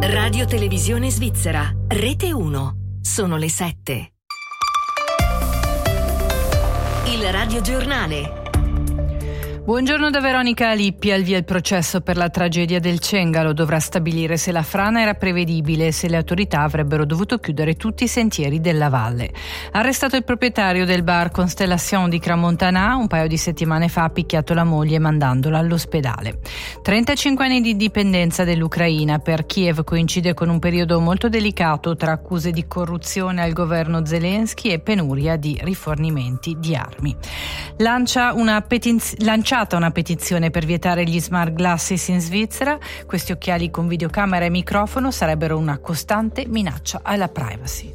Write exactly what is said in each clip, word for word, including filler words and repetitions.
Radio Televisione Svizzera, Rete uno. Sono le sette. Il radiogiornale. Buongiorno da Veronica Lippi. Al via il processo per la tragedia del Cengalo. Dovrà stabilire se la frana era prevedibile e se le autorità avrebbero dovuto chiudere tutti i sentieri della valle. Arrestato il proprietario del bar Constellation di Crans-Montana, un paio di settimane fa ha picchiato la moglie mandandola all'ospedale. trentacinque anni di indipendenza dell'Ucraina. Per Kiev coincide con un periodo molto delicato tra accuse di corruzione al governo Zelensky e penuria di rifornimenti di armi. Lancia una petiz- lanciata una petizione per vietare gli smart glasses in Svizzera. Questi occhiali con videocamera e microfono sarebbero una costante minaccia alla privacy.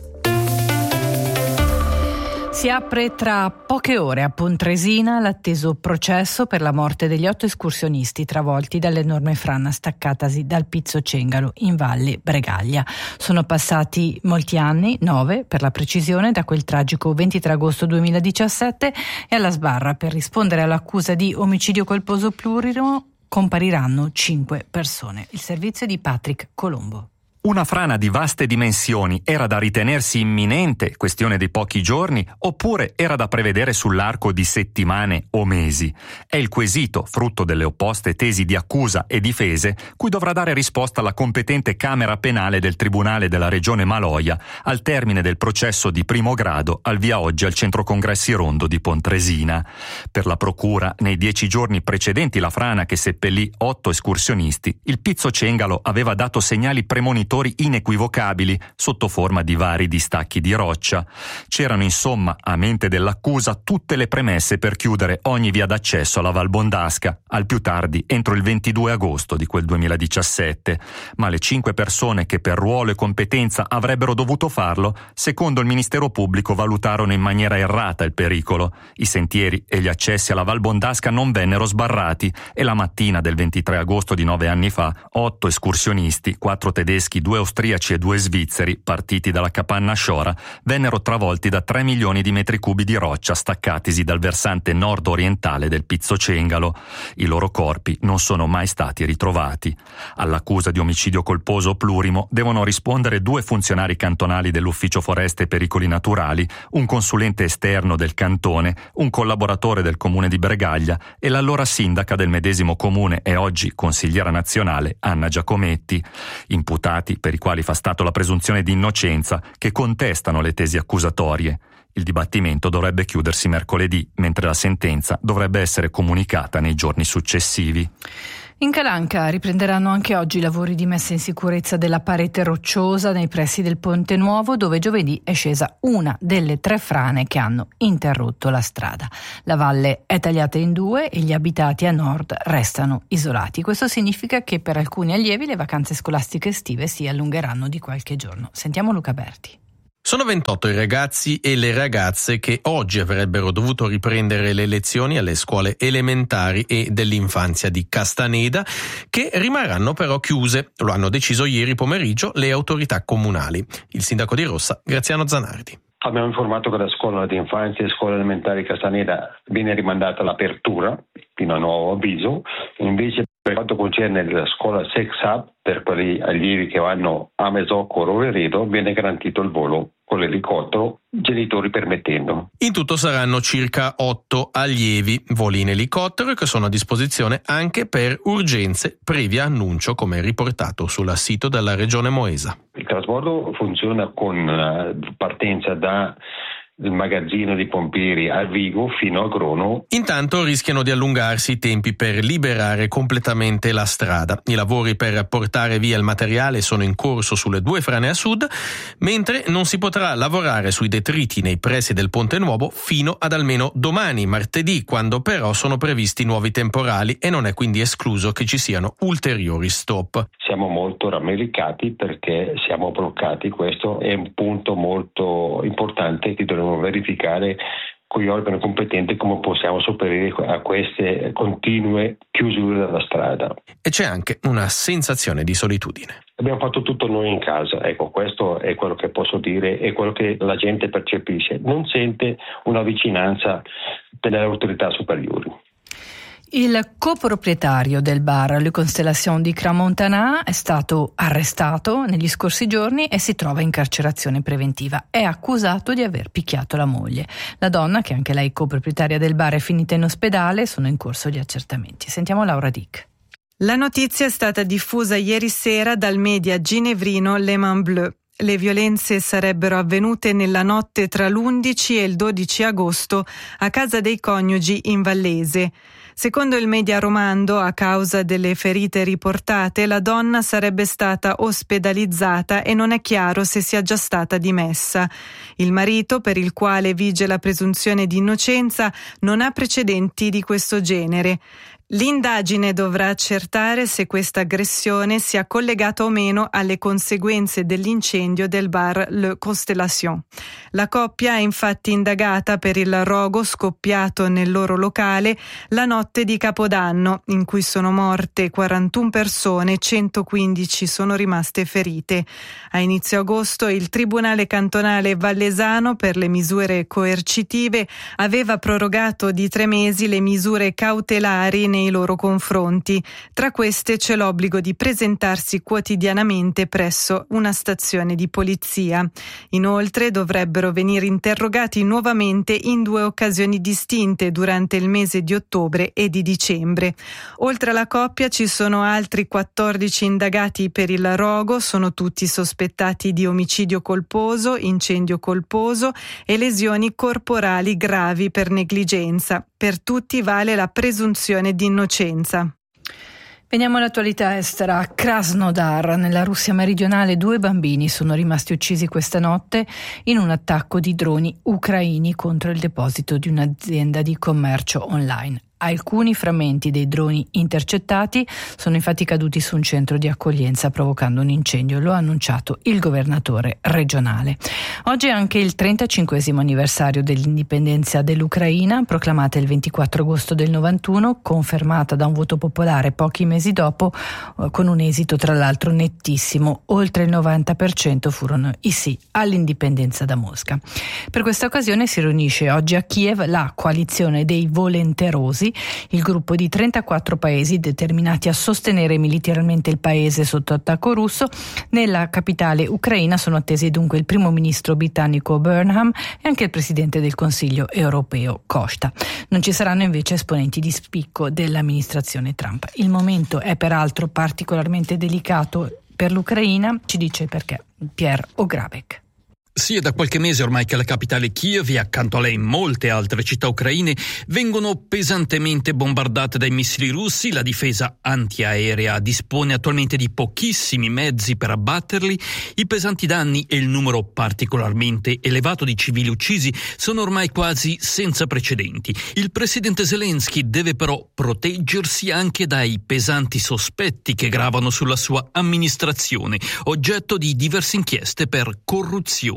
Si apre tra poche ore a Pontresina l'atteso processo per la morte degli otto escursionisti travolti dall'enorme frana staccatasi dal Pizzo Cengalo in Valle Bregaglia. Sono passati molti anni, nove per la precisione, da quel tragico ventitré agosto duemiladiciassette, e alla sbarra per rispondere all'accusa di omicidio colposo plurimo compariranno cinque persone. Il servizio di Patrick Colombo. Una frana di vaste dimensioni era da ritenersi imminente, questione di pochi giorni, oppure era da prevedere sull'arco di settimane o mesi? È il quesito, frutto delle opposte tesi di accusa e difese, cui dovrà dare risposta la competente Camera Penale del Tribunale della Regione Maloja al termine del processo di primo grado al via oggi al Centro Congressi Rondo di Pontresina. Per la procura, nei dieci giorni precedenti la frana che seppellì otto escursionisti, il Pizzo Cengalo aveva dato segnali premonitori inequivocabili sotto forma di vari distacchi di roccia. C'erano insomma, a mente dell'accusa, tutte le premesse per chiudere ogni via d'accesso alla Val Bondasca, al più tardi entro il ventidue agosto di quel duemiladiciassette. Ma le cinque persone che per ruolo e competenza avrebbero dovuto farlo, secondo il Ministero Pubblico valutarono in maniera errata il pericolo. I sentieri e gli accessi alla Val Bondasca non vennero sbarrati e la mattina del ventitré agosto di nove anni fa, otto escursionisti, quattro tedeschi, due austriaci e due svizzeri, partiti dalla capanna Shora, vennero travolti da tre milioni di metri cubi di roccia staccatisi dal versante nord-orientale del Pizzo Cengalo. I loro corpi non sono mai stati ritrovati. All'accusa di omicidio colposo plurimo devono rispondere due funzionari cantonali dell'Ufficio Foreste e Pericoli Naturali, un consulente esterno del cantone, un collaboratore del comune di Bregaglia e l'allora sindaca del medesimo comune e oggi consigliera nazionale Anna Giacometti. Imputati per i quali fa stato la presunzione di innocenza, che contestano le tesi accusatorie. Il dibattimento dovrebbe chiudersi mercoledì, mentre la sentenza dovrebbe essere comunicata nei giorni successivi. In Calanca riprenderanno anche oggi i lavori di messa in sicurezza della parete rocciosa nei pressi del Ponte Nuovo, dove giovedì è scesa una delle tre frane che hanno interrotto la strada. La valle è tagliata in due e gli abitati a nord restano isolati. Questo significa che per alcuni allievi le vacanze scolastiche estive si allungheranno di qualche giorno. Sentiamo Luca Berti. Sono ventotto i ragazzi e le ragazze che oggi avrebbero dovuto riprendere le lezioni alle scuole elementari e dell'infanzia di Castaneda, che rimarranno però chiuse. Lo hanno deciso ieri pomeriggio le autorità comunali. Il sindaco di Rossa, Graziano Zanardi. Abbiamo informato che la scuola di infanzia e scuola elementare Castaneda viene rimandata all'apertura fino a nuovo avviso. Invece, per quanto concerne la scuola Sex Hub, per quegli allievi che vanno a Mesocco o Roveredo, viene garantito il volo con l'elicottero, genitori permettendo. In tutto saranno circa otto allievi, voli in elicottero che sono a disposizione anche per urgenze, previa annuncio, come riportato sul sito della Regione Moesa. Il trasbordo funziona con partenza da il magazzino di Pompieri a Vigo fino a Grono. Intanto rischiano di allungarsi i tempi per liberare completamente la strada. I lavori per portare via il materiale sono in corso sulle due frane a sud, mentre non si potrà lavorare sui detriti nei pressi del Ponte Nuovo fino ad almeno domani, martedì, quando però sono previsti nuovi temporali e non è quindi escluso che ci siano ulteriori stop. Siamo molto rammaricati perché siamo bloccati. Questo è un punto molto importante che dobbiamo verificare con gli organi competenti come possiamo sopperire a queste continue chiusure della strada. E c'è anche una sensazione di solitudine. Abbiamo fatto tutto noi in casa, ecco, questo è quello che posso dire, è quello che la gente percepisce, non sente una vicinanza delle autorità superiori. Il coproprietario del bar Le Constellation di Crans-Montana è stato arrestato negli scorsi giorni e si trova in carcerazione preventiva. È accusato di aver picchiato la moglie. La donna, che anche lei coproprietaria del bar, è finita in ospedale. Sono in corso gli accertamenti. Sentiamo Laura Dick. La notizia è stata diffusa ieri sera dal media ginevrino Le Main Bleu. Le violenze sarebbero avvenute nella notte tra l'undici e il dodici agosto a casa dei coniugi in Vallese. Secondo il media romando, a causa delle ferite riportate, la donna sarebbe stata ospedalizzata e non è chiaro se sia già stata dimessa. Il marito, per il quale vige la presunzione di innocenza, non ha precedenti di questo genere. L'indagine dovrà accertare se questa aggressione sia collegata o meno alle conseguenze dell'incendio del bar Le Constellation. La coppia è infatti indagata per il rogo scoppiato nel loro locale la notte di Capodanno, in cui sono morte quarantuno persone e centoquindici sono rimaste ferite. A inizio agosto il Tribunale Cantonale Vallesano, per le misure coercitive, aveva prorogato di tre mesi le misure cautelari nei loro confronti. Tra queste c'è l'obbligo di presentarsi quotidianamente presso una stazione di polizia. Inoltre dovrebbero venire interrogati nuovamente in due occasioni distinte durante il mese di ottobre e di dicembre. Oltre alla coppia ci sono altri quattordici indagati per il rogo, sono tutti sospettati di omicidio colposo, incendio colposo e lesioni corporali gravi per negligenza. Per tutti vale la presunzione di innocenza. Veniamo all'attualità estera. A Krasnodar, nella Russia meridionale, due bambini sono rimasti uccisi questa notte in un attacco di droni ucraini contro il deposito di un'azienda di commercio online. Alcuni frammenti dei droni intercettati sono infatti caduti su un centro di accoglienza, provocando un incendio. Lo ha annunciato il governatore regionale. Oggi è anche il trentacinquesimo anniversario dell'indipendenza dell'Ucraina, proclamata il ventiquattro agosto del novantuno, confermata da un voto popolare pochi mesi dopo, con un esito tra l'altro nettissimo. Oltre il novanta per cento furono i sì all'indipendenza da Mosca. Per questa occasione si riunisce oggi a Kiev la coalizione dei volenterosi, il gruppo di trentaquattro paesi determinati a sostenere militarmente il paese sotto attacco russo. Nella capitale ucraina sono attesi dunque il primo ministro britannico Burnham e anche il presidente del Consiglio europeo Costa. Non ci saranno invece esponenti di spicco dell'amministrazione Trump. Il momento è peraltro particolarmente delicato per l'Ucraina, ci dice perché Pierre Ogravec. Sì, è da qualche mese ormai che la capitale Kiev e accanto a lei molte altre città ucraine vengono pesantemente bombardate dai missili russi. La difesa antiaerea dispone attualmente di pochissimi mezzi per abbatterli. I pesanti danni e il numero particolarmente elevato di civili uccisi sono ormai quasi senza precedenti. Il presidente Zelensky deve però proteggersi anche dai pesanti sospetti che gravano sulla sua amministrazione, oggetto di diverse inchieste per corruzione.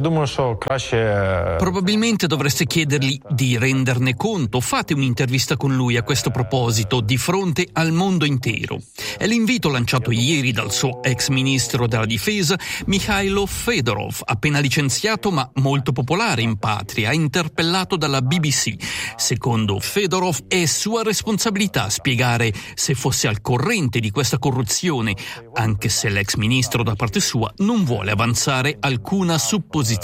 Probabilmente dovreste chiedergli di renderne conto. Fate un'intervista con lui a questo proposito di fronte al mondo intero. È l'invito lanciato ieri dal suo ex ministro della difesa Mikhailo Fedorov, appena licenziato ma molto popolare in patria, interpellato dalla B B C. Secondo Fedorov è sua responsabilità spiegare se fosse al corrente di questa corruzione, anche se l'ex ministro da parte sua non vuole avanzare alcuna supposizione.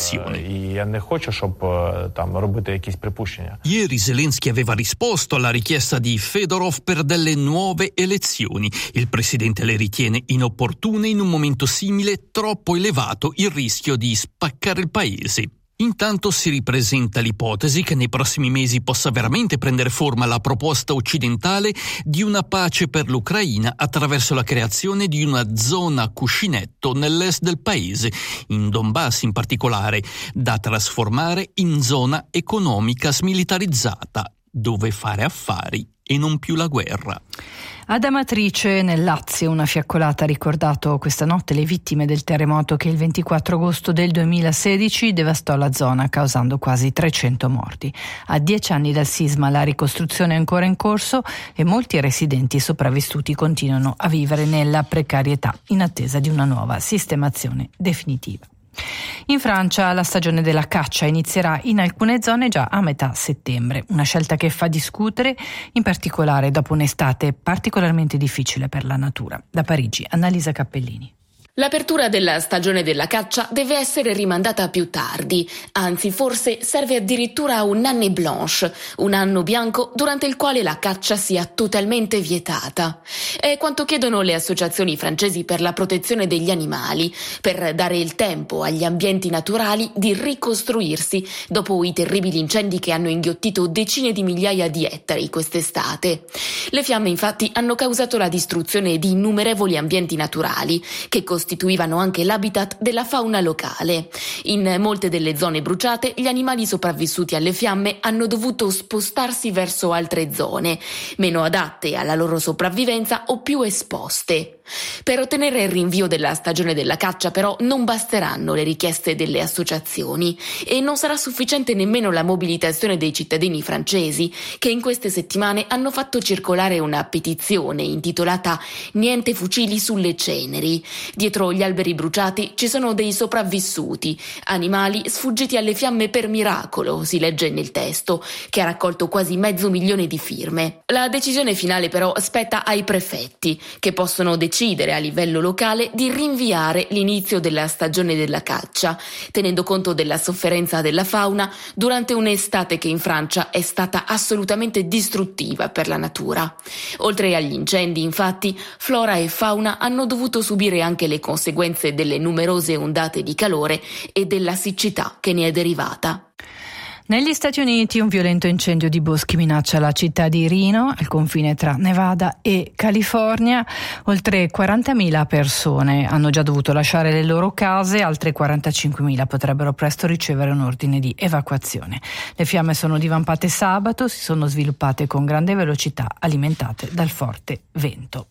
Ieri Zelensky aveva risposto alla richiesta di Fedorov per delle nuove elezioni. Il presidente le ritiene inopportune in un momento simile, troppo elevato il rischio di spaccare il paese. Intanto si ripresenta l'ipotesi che nei prossimi mesi possa veramente prendere forma la proposta occidentale di una pace per l'Ucraina attraverso la creazione di una zona cuscinetto nell'est del paese, in Donbass in particolare, da trasformare in zona economica smilitarizzata, dove fare affari e non più la guerra. Ad Amatrice, nel Lazio, una fiaccolata ha ricordato questa notte le vittime del terremoto che il ventiquattro agosto del duemilasedici devastò la zona, causando quasi trecento morti. A dieci anni dal sisma la ricostruzione è ancora in corso e molti residenti sopravvissuti continuano a vivere nella precarietà in attesa di una nuova sistemazione definitiva. In Francia la stagione della caccia inizierà in alcune zone già a metà settembre, una scelta che fa discutere, in particolare dopo un'estate particolarmente difficile per la natura. Da Parigi, Annalisa Cappellini. L'apertura della stagione della caccia deve essere rimandata più tardi, anzi forse serve addirittura un année blanche, un anno bianco durante il quale la caccia sia totalmente vietata. È quanto chiedono le associazioni francesi per la protezione degli animali, per dare il tempo agli ambienti naturali di ricostruirsi dopo i terribili incendi che hanno inghiottito decine di migliaia di ettari quest'estate. Le fiamme infatti hanno causato la distruzione di innumerevoli ambienti naturali che costituivano anche l'habitat della fauna locale. In molte delle zone bruciate, gli animali sopravvissuti alle fiamme hanno dovuto spostarsi verso altre zone, meno adatte alla loro sopravvivenza o più esposte. Per ottenere il rinvio della stagione della caccia, però, non basteranno le richieste delle associazioni e non sarà sufficiente nemmeno la mobilitazione dei cittadini francesi, che in queste settimane hanno fatto circolare una petizione intitolata "Niente fucili sulle ceneri". Dietro gli alberi bruciati ci sono dei sopravvissuti, animali sfuggiti alle fiamme per miracolo, si legge nel testo, che ha raccolto quasi mezzo milione di firme. La decisione finale però spetta ai prefetti, che possono decidere a livello locale di rinviare l'inizio della stagione della caccia, tenendo conto della sofferenza della fauna durante un'estate che in Francia è stata assolutamente distruttiva per la natura. Oltre agli incendi, infatti, flora e fauna hanno dovuto subire anche le conseguenze delle numerose ondate di calore e della siccità che ne è derivata. Negli Stati Uniti un violento incendio di boschi minaccia la città di Reno, al confine tra Nevada e California. Oltre quarantamila persone hanno già dovuto lasciare le loro case, altre quarantacinquemila potrebbero presto ricevere un ordine di evacuazione. Le fiamme sono divampate sabato, si sono sviluppate con grande velocità, alimentate dal forte vento.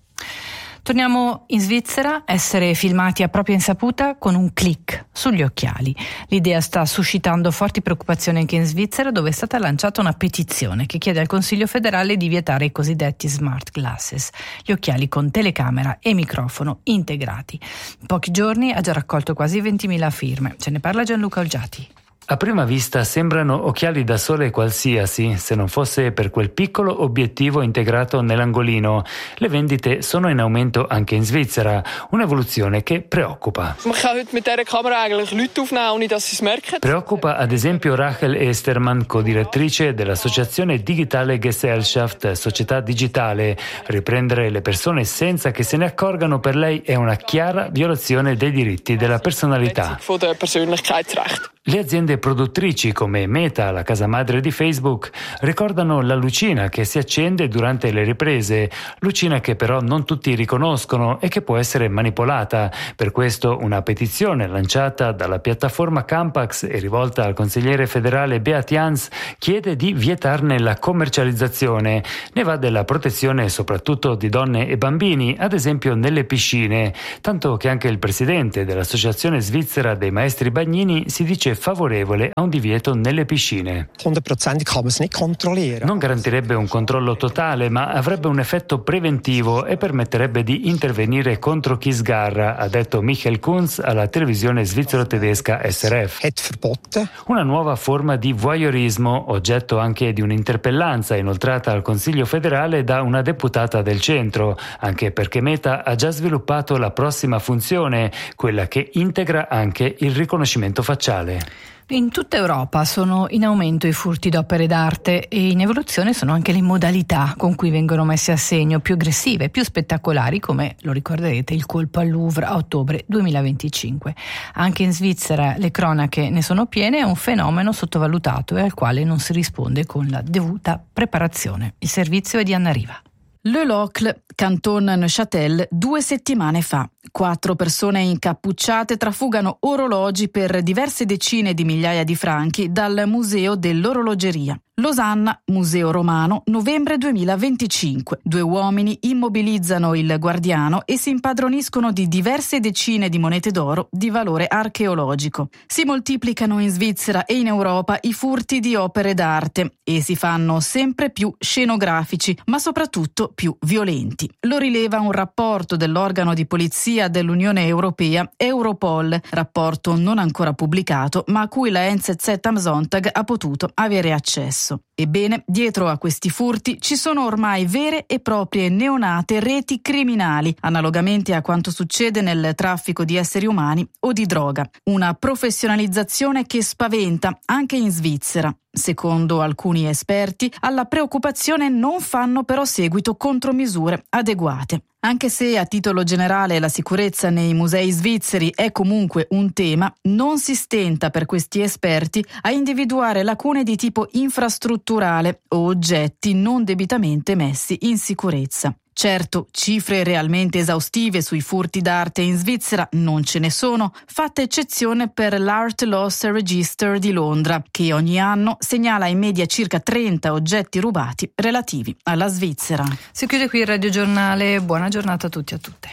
Torniamo in Svizzera, essere filmati a propria insaputa con un click sugli occhiali. L'idea sta suscitando forti preoccupazioni anche in Svizzera, dove è stata lanciata una petizione che chiede al Consiglio federale di vietare i cosiddetti smart glasses, gli occhiali con telecamera e microfono integrati. In pochi giorni ha già raccolto quasi ventimila firme. Ce ne parla Gianluca Olgiati. A prima vista sembrano occhiali da sole qualsiasi, se non fosse per quel piccolo obiettivo integrato nell'angolino. Le vendite sono in aumento anche in Svizzera, un'evoluzione che preoccupa. Preoccupa ad esempio Rachel Esterman, codirettrice dell'associazione Digitale Gesellschaft, società digitale. Riprendere le persone senza che se ne accorgano per lei è una chiara violazione dei diritti della personalità. Le aziende produttrici come Meta, la casa madre di Facebook, ricordano la lucina che si accende durante le riprese, lucina che però non tutti riconoscono e che può essere manipolata. Per questo una petizione lanciata dalla piattaforma Campax e rivolta al consigliere federale Beat Jans chiede di vietarne la commercializzazione. Ne va della protezione soprattutto di donne e bambini, ad esempio nelle piscine, tanto che anche il presidente dell'Associazione Svizzera dei Maestri Bagnini si dice favorevole a un divieto nelle piscine. Non garantirebbe un controllo totale, ma avrebbe un effetto preventivo e permetterebbe di intervenire contro chi sgarra, ha detto Michael Kunz alla televisione svizzero-tedesca S R F. Una nuova forma di voyeurismo, oggetto anche di un'interpellanza inoltrata al Consiglio federale da una deputata del centro, anche perché Meta ha già sviluppato la prossima funzione, quella che integra anche il riconoscimento facciale. In tutta Europa sono in aumento i furti d'opere d'arte e in evoluzione sono anche le modalità con cui vengono messe a segno, più aggressive, più spettacolari, come lo ricorderete il colpo al Louvre a ottobre duemilaventicinque. Anche in Svizzera le cronache ne sono piene, è un fenomeno sottovalutato e al quale non si risponde con la dovuta preparazione. Il servizio è di Anna Riva. Le Locle, Canton Neuchâtel, due settimane fa. Quattro persone incappucciate trafugano orologi per diverse decine di migliaia di franchi dal Museo dell'Orologeria. Losanna, Museo Romano, novembre duemilaventicinque. Due uomini immobilizzano il guardiano e si impadroniscono di diverse decine di monete d'oro di valore archeologico. Si moltiplicano in Svizzera e in Europa i furti di opere d'arte e si fanno sempre più scenografici, ma soprattutto più violenti. Lo rileva un rapporto dell'organo di polizia agenzia dell'Unione Europea Europol, rapporto non ancora pubblicato ma a cui la N Z Z am Sonntag ha potuto avere accesso. Ebbene, dietro a questi furti ci sono ormai vere e proprie neonate reti criminali, analogamente a quanto succede nel traffico di esseri umani o di droga. Una professionalizzazione che spaventa anche in Svizzera. Secondo alcuni esperti, alla preoccupazione non fanno però seguito contromisure adeguate. Anche se a titolo generale la sicurezza nei musei svizzeri è comunque un tema, non si stenta per questi esperti a individuare lacune di tipo infrastrutturale o oggetti non debitamente messi in sicurezza. Certo, cifre realmente esaustive sui furti d'arte in Svizzera non ce ne sono, fatta eccezione per l'Art Loss Register di Londra, che ogni anno segnala in media circa trenta oggetti rubati relativi alla Svizzera. Si chiude qui il Radio Giornale, buona giornata a tutti e a tutte.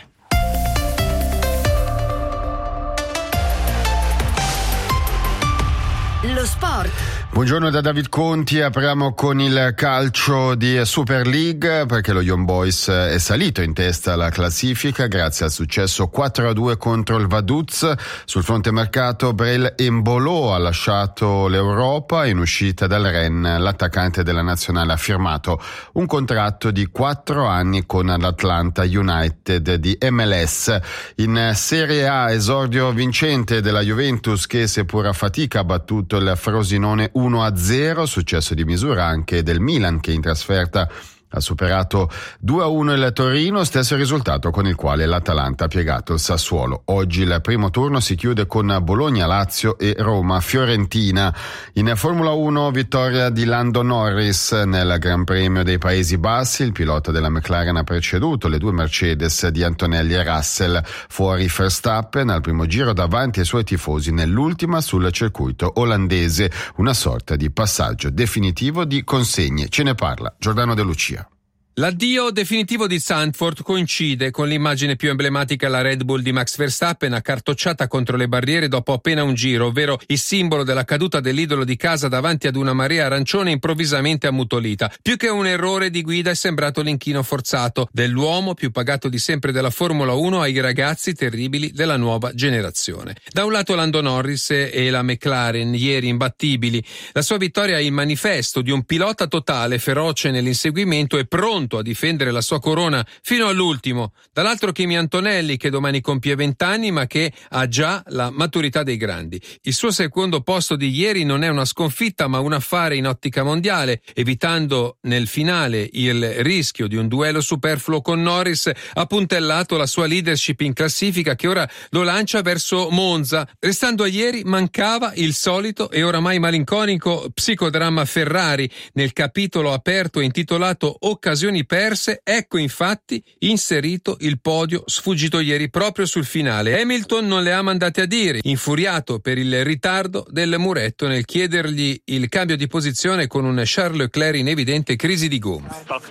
Lo sport. Buongiorno da David Conti, apriamo con il calcio di Super League perché lo Young Boys è salito in testa alla classifica grazie al successo quattro a due contro il Vaduz. Sul fronte mercato Brel Embolo ha lasciato l'Europa, in uscita dal Rennes l'attaccante della nazionale ha firmato un contratto di quattro anni con l'Atlanta United di M L S. In Serie A esordio vincente della Juventus che seppur a fatica ha battuto il Frosinone uno a zero, successo di misura anche del Milan che in trasferta ha superato due a uno il Torino, stesso risultato con il quale l'Atalanta ha piegato il Sassuolo. Oggi il primo turno si chiude con Bologna, Lazio e Roma, Fiorentina. In Formula uno vittoria di Lando Norris nel Gran Premio dei Paesi Bassi, il pilota della McLaren ha preceduto le due Mercedes di Antonelli e Russell, fuori Verstappen al primo giro davanti ai suoi tifosi nell'ultima sul circuito olandese, una sorta di passaggio definitivo di consegne. Ce ne parla Giordano De Lucia. L'addio definitivo di Zandvoort coincide con l'immagine più emblematica alla Red Bull di Max Verstappen accartocciata contro le barriere dopo appena un giro, ovvero il simbolo della caduta dell'idolo di casa davanti ad una marea arancione improvvisamente ammutolita. Più che un errore di guida è sembrato l'inchino forzato dell'uomo più pagato di sempre della Formula uno ai ragazzi terribili della nuova generazione. Da un lato Lando Norris e la McLaren, ieri imbattibili. La sua vittoria è il manifesto di un pilota totale, feroce nell'inseguimento e pronto a difendere la sua corona fino all'ultimo. Dall'altro Kimi Antonelli, che domani compie vent'anni ma che ha già la maturità dei grandi. Il suo secondo posto di ieri non è una sconfitta ma un affare in ottica mondiale, evitando nel finale il rischio di un duello superfluo con Norris, ha puntellato la sua leadership in classifica che ora lo lancia verso Monza. Restando a ieri mancava il solito e oramai malinconico psicodramma Ferrari nel capitolo aperto intitolato Occasioni perse. Ecco infatti inserito il podio sfuggito ieri proprio sul finale. Hamilton non le ha mandate a dire, infuriato per il ritardo del muretto nel chiedergli il cambio di posizione con un Charles Leclerc in evidente crisi di gomme.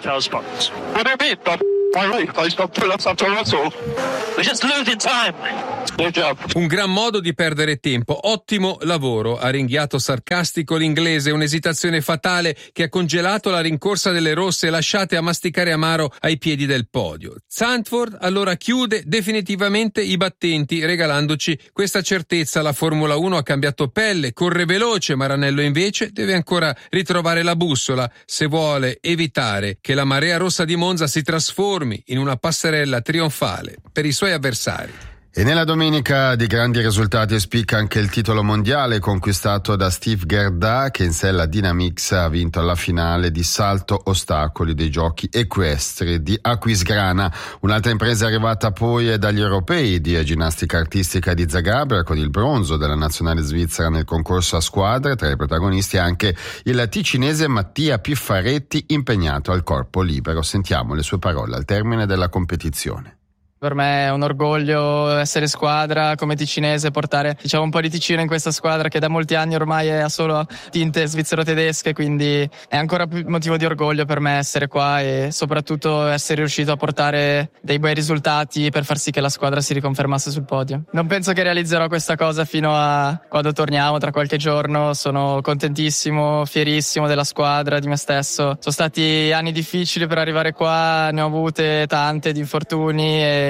Un gran modo di perdere tempo, ottimo lavoro, ha ringhiato sarcastico l'inglese, un'esitazione fatale che ha congelato la rincorsa delle rosse lasciate a masticare amaro ai piedi del podio. Zandvoort allora chiude definitivamente i battenti regalandoci questa certezza: la Formula uno ha cambiato pelle, corre veloce, Maranello invece deve ancora ritrovare la bussola se vuole evitare che la marea rossa di Monza si trasformi in una passerella trionfale per i suoi avversari. E nella domenica di grandi risultati spicca anche il titolo mondiale conquistato da Steve Gerda, che in sella Dynamics ha vinto alla finale di salto ostacoli dei giochi equestri di Aquisgrana. Un'altra impresa arrivata poi è dagli europei di ginnastica artistica di Zagabria, con il bronzo della nazionale svizzera nel concorso a squadre. Tra i protagonisti anche il ticinese Mattia Piffaretti, impegnato al corpo libero. Sentiamo le sue parole al termine della competizione. Per me è un orgoglio essere squadra come ticinese, portare diciamo un po' di Ticino in questa squadra che da molti anni ormai ha solo tinte svizzero-tedesche, quindi è ancora più motivo di orgoglio per me essere qua e soprattutto essere riuscito a portare dei bei risultati per far sì che la squadra si riconfermasse sul podio. Non penso che realizzerò questa cosa fino a quando torniamo tra qualche giorno. Sono contentissimo, fierissimo della squadra, di me stesso. Sono stati anni difficili per arrivare qua, ne ho avute tante di infortuni e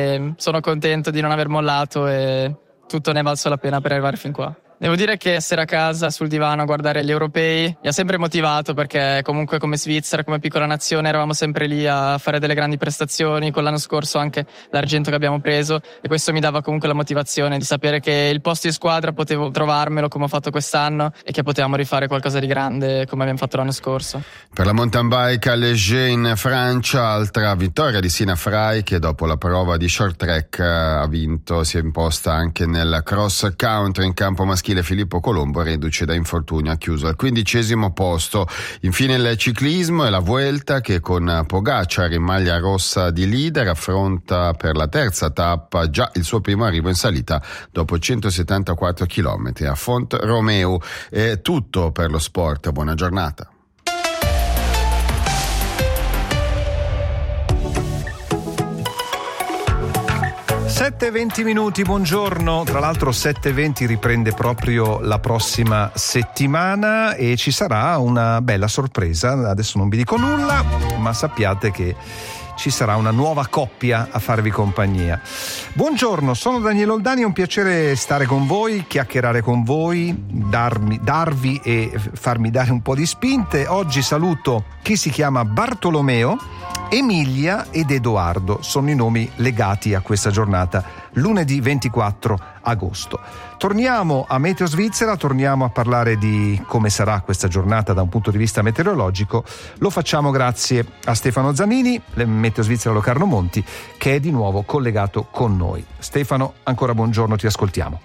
e sono contento di non aver mollato e tutto ne è valso la pena per arrivare fin qua. Devo dire che essere a casa sul divano a guardare gli europei mi ha sempre motivato, perché comunque come Svizzera, come piccola nazione, eravamo sempre lì a fare delle grandi prestazioni, con l'anno scorso anche l'argento che abbiamo preso, e questo mi dava comunque la motivazione di sapere che il posto in squadra potevo trovarmelo come ho fatto quest'anno e che potevamo rifare qualcosa di grande come abbiamo fatto l'anno scorso. Per la mountain bike a Léger in Francia, altra vittoria di Sina Frey, che dopo la prova di short track ha vinto, si è imposta anche nel cross country in campo maschile. Filippo Colombo, reduce da infortunio, ha chiuso al quindicesimo posto. Infine il ciclismo e la Vuelta, che con Pogacar in maglia rossa di leader affronta per la terza tappa già il suo primo arrivo in salita dopo centosettantaquattro chilometri a Font Romeu. È tutto per lo sport, buona giornata. sette e venti minuti, buongiorno. Tra l'altro sette e venti riprende proprio la prossima settimana e ci sarà una bella sorpresa. Adesso non vi dico nulla, ma sappiate che ci sarà una nuova coppia a farvi compagnia. Buongiorno, sono Daniele Oldani, è un piacere stare con voi, chiacchierare con voi, darmi, darvi e farmi dare un po' di spinte. Oggi saluto chi si chiama Bartolomeo, Emilia ed Edoardo, sono i nomi legati a questa giornata, lunedì ventiquattro agosto. Torniamo a Meteo Svizzera, torniamo a parlare di come sarà questa giornata da un punto di vista meteorologico. Lo facciamo grazie a Stefano Zanini, Meteo Svizzera Locarno Monti, che è di nuovo collegato con noi. Stefano, ancora buongiorno, ti ascoltiamo.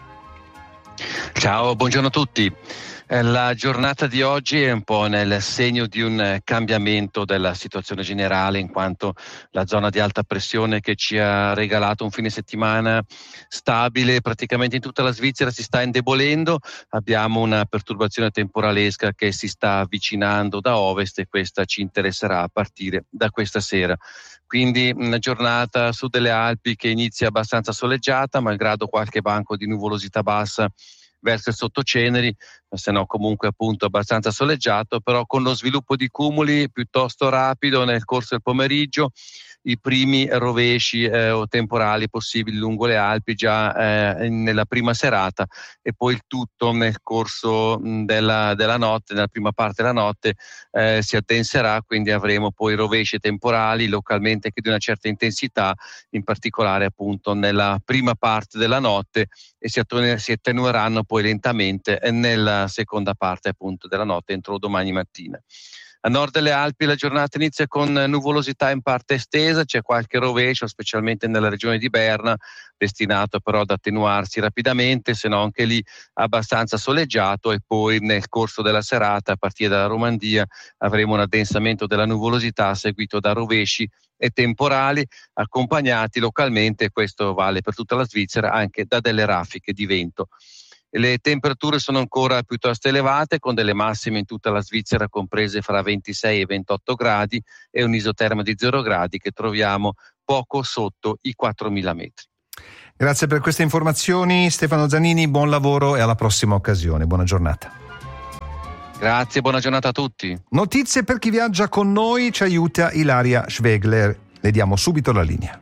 Ciao, buongiorno a tutti. La giornata di oggi è un po' nel segno di un cambiamento della situazione generale, in quanto la zona di alta pressione che ci ha regalato un fine settimana stabile praticamente in tutta la Svizzera si sta indebolendo. Abbiamo una perturbazione temporalesca che si sta avvicinando da ovest e questa ci interesserà a partire da questa sera. Quindi una giornata su delle Alpi che inizia abbastanza soleggiata, malgrado qualche banco di nuvolosità bassa verso il sottoceneri, se no comunque appunto abbastanza soleggiato, però con lo sviluppo di cumuli piuttosto rapido nel corso del pomeriggio, i primi rovesci eh, o temporali possibili lungo le Alpi già eh, nella prima serata e poi il tutto nel corso della, della notte, nella prima parte della notte eh, si addenserà, quindi avremo poi rovesci temporali localmente anche di una certa intensità, in particolare appunto nella prima parte della notte e si, attenu- si attenueranno poi lentamente nella seconda parte appunto della notte entro domani mattina. A nord delle Alpi la giornata inizia con nuvolosità in parte estesa, c'è qualche rovescio specialmente nella regione di Berna, destinato però ad attenuarsi rapidamente, se no anche lì abbastanza soleggiato, e poi nel corso della serata a partire dalla Romandia avremo un addensamento della nuvolosità seguito da rovesci e temporali accompagnati localmente, questo vale per tutta la Svizzera, anche da delle raffiche di vento. Le temperature sono ancora piuttosto elevate, con delle massime in tutta la Svizzera comprese fra ventisei e ventotto gradi e un isoterma di zero gradi che troviamo poco sotto i quattromila metri. Grazie per queste informazioni Stefano Zanini, buon lavoro e alla prossima occasione, buona giornata. Grazie, buona giornata a tutti. Notizie per chi viaggia con noi, ci aiuta Ilaria Schwegler, le diamo subito la linea.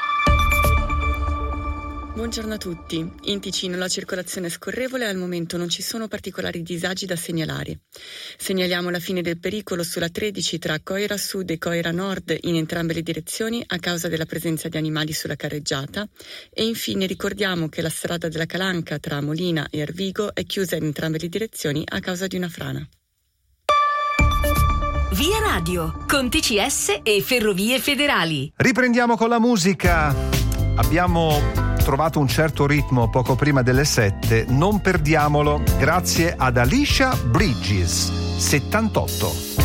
Buongiorno a tutti. In Ticino la circolazione è scorrevole e al momento non ci sono particolari disagi da segnalare. Segnaliamo la fine del pericolo sulla tredici tra Coira Sud e Coira Nord in entrambe le direzioni a causa della presenza di animali sulla carreggiata e infine ricordiamo che la strada della Calanca tra Molina e Arvigo è chiusa in entrambe le direzioni a causa di una frana. Via Radio, con T C S e Ferrovie Federali. Riprendiamo con la musica. Abbiamo trovato un certo ritmo poco prima delle sette, non perdiamolo, grazie ad Alicia Bridges, settantotto.